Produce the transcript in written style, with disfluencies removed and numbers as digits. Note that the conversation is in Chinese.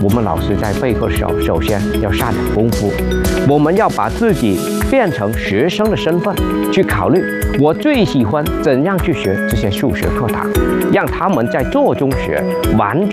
我们老师在备课时候，首先要下点功夫，我们要把自己变成学生的身份去考虑，我最喜欢怎样去学这些数学课堂，让他们在做中学，玩